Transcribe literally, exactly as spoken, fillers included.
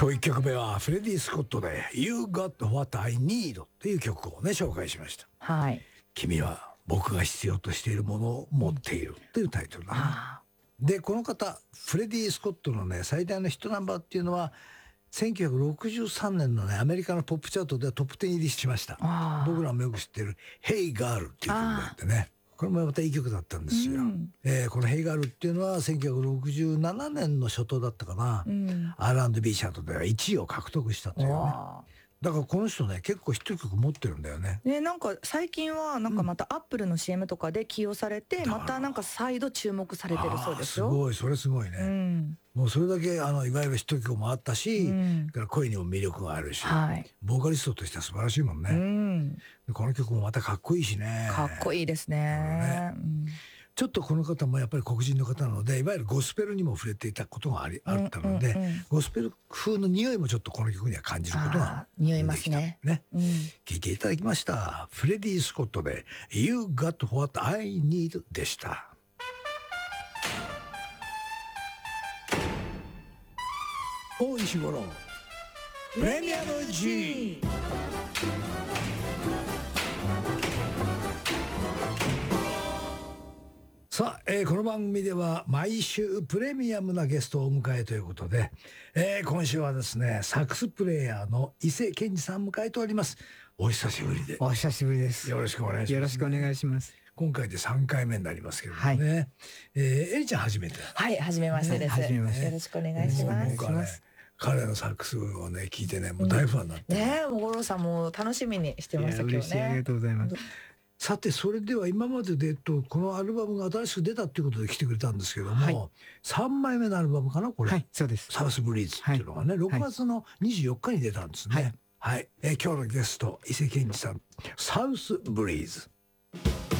今日いっきょくめはフレディ・スコットで「You Got What I Need」という曲をね紹介しました。 はい。 君は僕が必要としているものを持っているというタイトルだね。でこの方フレディ・スコットのね最大のヒットナンバーっていうのはせんきゅうひゃくろくじゅうさんねんのねアメリカのポップチャートではトップテン入りしました。僕らもよく知ってる「Hey Girl」っていう曲があってね、これもまたいい曲だったんですよ。うん、えー、この「Hey Girl」っていうのはせんきゅうひゃくろくじゅうななねんの初頭だったかな、うん、アールアンドビー チャートではいちいを獲得したというね。だからこの人ね結構ヒット曲持ってるんだよね。 ね、なんか最近はなんかまたアップルの シーエム とかで起用されて、うん、またなんか再度注目されてるそうですよ。 すごい、それすごいね。うん、もうそれだけあのいわゆるヒット曲もあったし、うん、から声にも魅力があるし、はい、ボーカリストとしては素晴らしいもんね。うん、この曲もまたかっこいいしね。 かっこいいですね。ね、うん、 ちょっとこの方もやっぱり黒人の方なのでいわゆるゴスペルにも触れていたことがありあったので、うんうんうん、ゴスペル風の匂いもちょっとこの曲には感じることが匂いますね。 ね、うん、聞いていただきましたフレディ・スコットで「You Got What I Need」でした。大石五郎プレミアム G。さあ、えー、この番組では毎週プレミアムなゲストをお迎えということで、えー、今週はですねサックスプレイヤーの伊勢健二さんを迎えております。お久しぶりで。 お久しぶりです。 よろしくお願いします。 よろしくお願いします。 今回でさんかいめになりますけれどもね、はい、えー、エリちゃん初めて。 はい、初めましてです、ね、初めまして。よろしくお願いします。 僕はね彼のサックスをね聞いてねもう大ファンになって、 うん、ねえ五郎さんも楽しみにしてました今日ね。 ありがとうございます。 さてそれでは今までで、えっと、このアルバムが新しく出たっていうことで来てくれたんですけども、はい、さんまいめのアルバムかなこれ、 はい、そうです。 サウスブリーズっていうのがね、はい、ろくがつのにじゅうよっかに出たんですね。はい、はい、えー、今日のゲスト伊勢健二さんサウスブリーズ